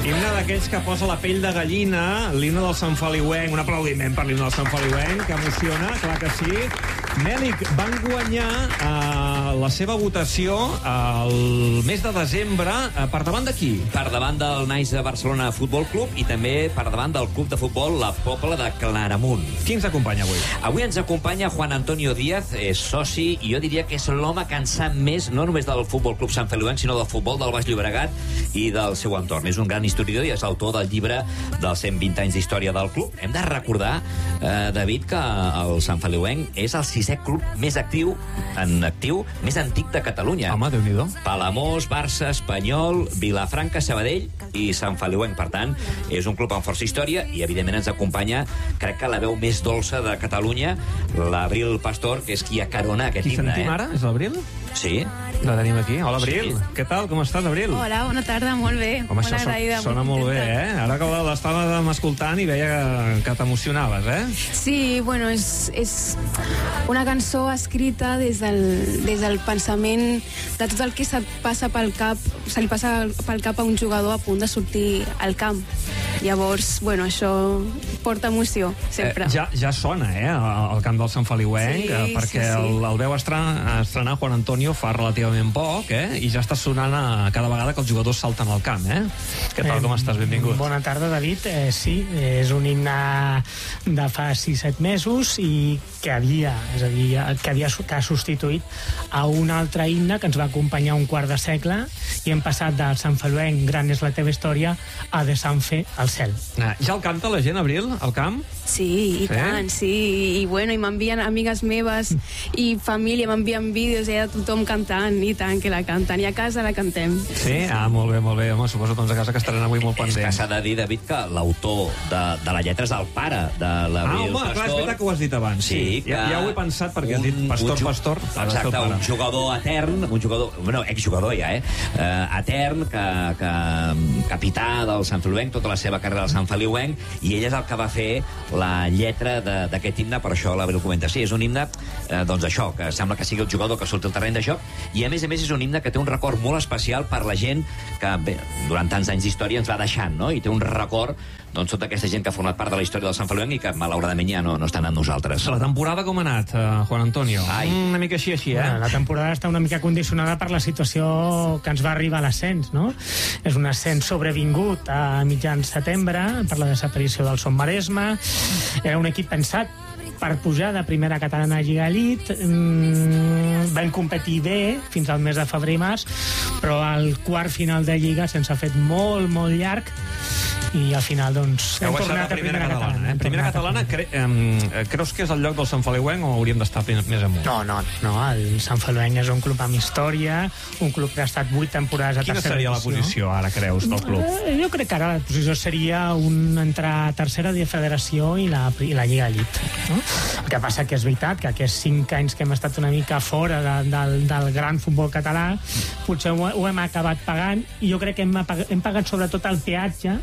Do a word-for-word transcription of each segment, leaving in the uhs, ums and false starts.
Himne d'aquells que posa la pell de gallina, l'himne del Sant Feliuenc, un aplaudiment per l'himne del Sant Feliuenc, que emociona, clar que sí. Mèlic, van guanyar eh, la seva votació el mes de desembre. Eh, per davant de qui? Per davant del Nice Barcelona Futbol Club i també per davant del club de futbol La Pobla de Claramunt. Qui ens acompanya avui? Avui ens acompanya Juan Antonio Díaz, és soci, i jo diria que és l'home que en sap més, no només del Futbol Club Sant Feliuenc, sinó del futbol del Baix Llobregat i del seu entorn. És un gran historiador i és autor del llibre dels cent vint anys d'història del club. Hem de recordar, eh, David, que el Sant Feliuenc és el sisè club més actiu, en actiu, més antic de Catalunya. Home, Déu-n'hi-do. Palamós, Barça, Espanyol, Vilafranca, Sabadell i Sant Feliuenc. Per tant, és un club amb força història i, evidentment, ens acompanya, crec que la veu més dolça de Catalunya, l'Abril Pastor, que és qui acarona aquest Qui himne. sentim eh? ara? És l'Abril? Sí. La tenim aquí. Hola, Abril. Sí. Què tal? Com estàs, Abril? Hola, bona tarda, molt bé. Home, molt això agraïda, sona molt bé, eh? Ara que l'estàvem escoltant i veia que, que t'emocionaves, eh? Sí, bueno, és, és una cançó escrita des del, des del pensament de tot el que se't passa pel cap, se li passa pel cap a un jugador a punt de sortir al camp. Llavors, bueno, això porta emoció, sempre. Eh, ja, ja sona, eh, al camp del Sant Feliuenc, Sí, eh, perquè sí, sí. El, el veu estrenar, estrenar Juan Antonio fa relativament poc, eh, i ja està sonant a, cada vegada que els jugadors salten al camp, eh? Què tal, com estàs? Benvingut. Bona tarda, David. Eh, sí, és un himne de fa sis set mesos i que havia, és a dir, que havia que ha substituït a un altre himne que ens va acompanyar un quart de segle i hem passat del Sant Feliuenc, gran és la teva història, a de Sant Fe al cel. Ah, ja el canta la gent, Abril, al camp? Sí, i Sí? tant, sí. I, bueno, i m'envien amigues meves i família, m'envien vídeos i ja tothom cantant, i tant que la canten. I a casa la cantem. Sí? Ah, molt bé, molt bé. Home, suposo doncs a casa que estaran avui molt És que pendents. s'ha de dir, David, que l'autor de, de la lletra és el pare de Ah, l'Abril home, Pastor. clar, és veritat que ho has dit abans. Sí, que ja, ja ho he pensat perquè has dit un- pastor, un ju- pastor. ha de ser el Exacte, pare. un jugador etern, un jugador, bueno, exjugador ja, eh? Uh, etern, que, que capità del Sant Feliuenc, tota la seva carrera al Sant Feliuenc, i ell és el que va fer la lletra d'aquest himne, per això l'Abril comenta. Sí, és un himne, eh, doncs això, que sembla que sigui el jugador que surti al terreny de joc, i a més a més és un himne que té un record molt especial per la gent que, bé, durant tants anys d'història ens va deixant, no? I té un record, doncs, tota aquesta gent que ha format part de la història del Sant Feliuenc i que, malauradament, ja no, no estan amb nosaltres. La temporada com ha anat, uh, Juan Antonio? Ai. Mm, una mica així, així, eh? Bueno, la temporada està una mica condicionada per la situació que ens va arribar a l'ascens, no? És un ascens sobrevingut a mitjans setembre per la desaparició del Son Maresme. Era un equip pensat per pujar de primera catalana a Lliga Elite. Mm, vam competir bé fins al mes de febrer i març, però al quart final de Lliga se'ns ha fet molt, molt llarg i al final, doncs, Heu hem baixat tornat a primera catalana, eh? En primera catalana, cre eh, creus que és el lloc del Sant Feliuenc o hauríem d'estar més amunt? No, no, no, el Sant Feliuenc és un club amb història, un club que ha estat vuit temporades a Quina tercera seria la divisió. posició, ara, creus, del club? Eh, Jo crec que ara la posició seria un entrar a tercera de federació i la, i la Lliga Elite. No? El que passa que és veritat que aquests cinc anys que hem estat una mica fora de, del, del gran futbol català, potser ho, ho hem acabat pagant, i jo crec que hem, pagat, hem pagat sobretot el peatge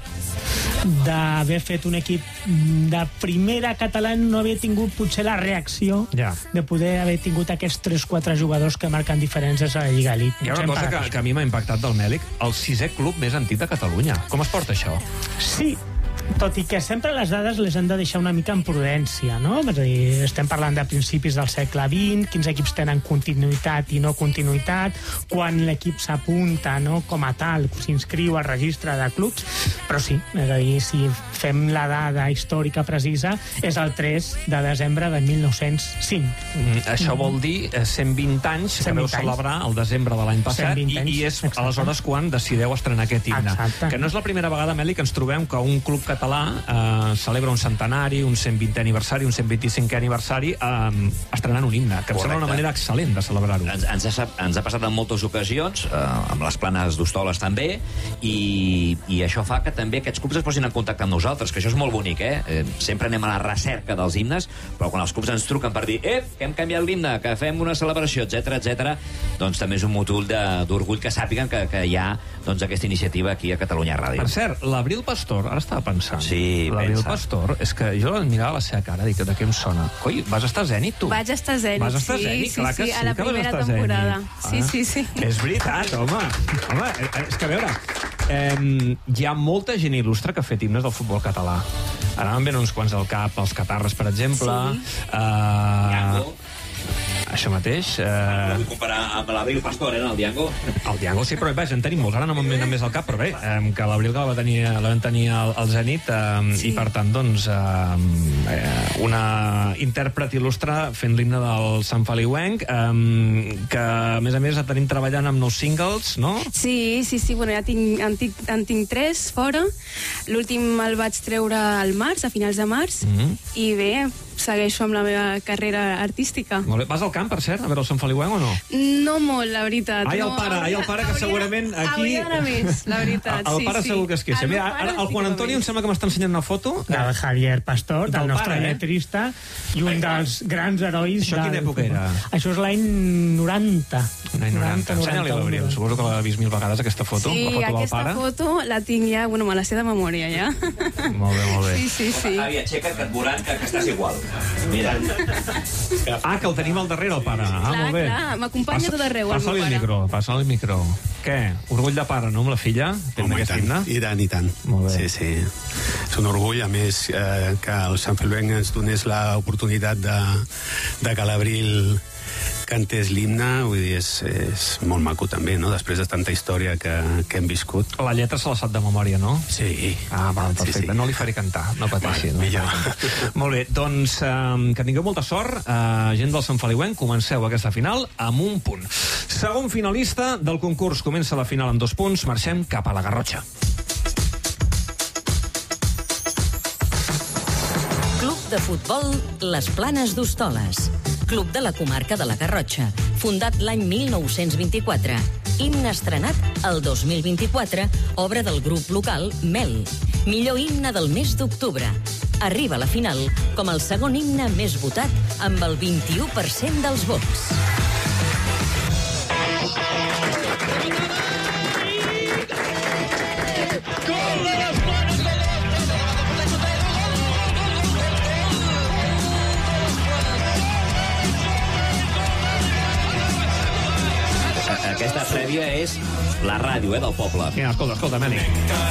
d'haver fet un equip de primera català, no haver tingut potser la reacció Ja. de poder haver tingut aquests tres quatre jugadors que marquen diferències a la Lliga Elite. Hi ha Ens una hem cosa pagat que, això. que a mi m'ha impactat del Mèlic, el sisè club més antic de Catalunya. Com es porta això? Sí, tot i que sempre les dades les hem de deixar una mica en prudència, no? És a dir, estem parlant de principis del segle vint, quins equips tenen continuïtat i no continuïtat, quan l'equip s'apunta, no?, com a tal, s'inscriu al registre de clubs, però sí, és a dir, si fem la dada històrica precisa, és el tres de desembre de mil nou-cents cinc. Mm, això vol dir eh, cent vint anys que cent vint vau anys. celebrar el desembre de l'any passat cent vint i, anys, i és exacte. aleshores quan decideu estrenar aquest himne. Exacte. Que no és la primera vegada, Mèlic, que ens trobem que un club català eh, celebra un centenari, un cent vintè aniversari, un cent vint-i-cinquè aniversari eh, estrenant un himne, que em sembla una Correcte. manera excel·lent de celebrar-ho. Ens, ens, ha, ens ha passat en moltes ocasions, eh, amb les planes d'Hostoles també, i, i això fa que també aquests clubs es posin en contacte amb nosaltres, que això és molt bonic, eh? eh sempre anem a la recerca dels himnes, però quan els clubs ens truquen per dir ep, que hem canviat l'himne, que fem una celebració, etc etc, doncs també és un motiu de- d'orgull que sàpiguen que, que hi ha doncs, aquesta iniciativa aquí a Catalunya Ràdio. Per cert, l'Abril Pastor, ara estava pensant, Sí, l'Abril pensa. Pastor, és que jo mirava la seva cara, dic, de què em sona? Coi, vas estar a Zenit, tu? Vaig estar a Zenit, Vas estar a sí, Zenit, sí, clar que sí, sí, a la que vas primera estar a Zenit. temporada. Sí, Ah, sí, sí. És veritat, home. Home, és que a veure, Eh, hi ha molta gent il·lustre que ha fet himnes del futbol català. Ara em venen uns quants al cap, els Catarres, per exemple. Sí. Uh, això mateix. Uh... Uh, Vull comparar amb l'Abril Pastor, eh, el Diango. el Diango, sí, però vaja, en tenim molts. Ara no me'n venen més al cap, però bé, eh, que l'Abril la va tenir, la van tenir al, al Zenit, eh, sí. I per tant, doncs, eh, una intèrpret il·lustre fent l'himne del Sant Feliuenc, eh, que, a més a més, la tenim treballant amb nous singles, no? Sí, sí, sí, bueno, ja tinc, en, tinc, en tinc tres fora. L'últim el vaig treure al març, a finals de març, Mm-hmm. i bé, segueixo amb la meva carrera artística. Molt bé. Vas al camp, per cert, a veure el Sant Feliuenc o no? No molt, la veritat. Ai, el no, pare, ai, el pare, que segurament aquí... Hauria d'anar més, la veritat, El sí, pare sí. segur que es queixa. El Mira, meu pare ara el sí Juan que Antonio va em sembla que m'està ensenyant una foto. Del Javier Pastor, del, Del nostre pare, eh? lletrista, i un dels grans herois... Això quina del època futbol. era? Això és l'any noranta. L'any noranta. Ensenya-li, l'Abril. Suposo que l'ha vist mil vegades, aquesta foto. Sí, la foto del aquesta pare. foto la tinc ja, bueno, me la sé de memòria, ja. Molt bé, molt bé. Sí, sí, sí. Javi, aixeca't, que et veuran que, que estàs igual. Mira. Ah, que el tenim al darrere, el pare. Ah, Clar, molt bé. clar, m'acompanya Passa- tot arreu, el Passa-li meu el pare. micro, passa-li el micro. Què? Orgull de pare, no, amb la filla? Fent Home, i aquest tant, himne? i tant, i tant. Molt bé. Sí, sí. És un orgull, a més, eh, que el Sant Feliuenc ens donés l'oportunitat de, de que l'Abril cantés l'himne, vull dir, és, és molt maco també, no?, després de tanta història que, que hem viscut. La lletra se la sap de memòria, no? Sí. Ah, val, perfecte. Sí, sí. No li faré cantar, no pateixi. Vale, no millor. Molt bé, doncs um, que tingueu molta sort. Uh, gent del Sant Feliuenc, comenceu aquesta final amb un punt. Segon finalista del concurs. Comença la final amb dos punts. Marxem cap a la Garrotxa. Club de futbol Les Planes d'Hostoles. Club de la comarca de la Garrotxa. Fundat l'any mil nou-cents vint-i-quatre. Himne estrenat el dos mil vint-i-quatre, obra del grup local Mel. Millor himne del mes d'octubre. Arriba a la final com el segon himne més votat amb el vint-i-u per cent dels vots. Aquesta prèvia és la ràdio, eh, del poble. Vinga, escolta, escolta, Meli.